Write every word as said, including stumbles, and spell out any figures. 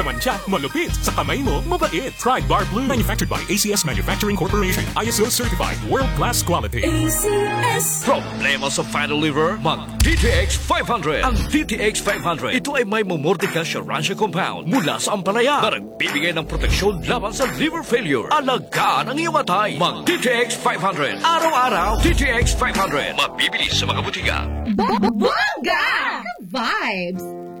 naman siya, malupit. Sa kamay mo, mabait. Pride Bar Blue. Manufactured by A C S Manufacturing Corporation. I S O certified. World-class quality. A C S. Problema sa fatty liver? Mag-D T X five hundred. Ang D T X five hundred, ito ay may Momordica Sharancia compound mula sa ampalaya na nagbibigay ng proteksyon laban sa liver failure. Alagaan ang iyong atay. Mag-D T X five hundred. Araw-araw, D T X five hundred. Mabibili sa mga butika. Bongga! Vibes!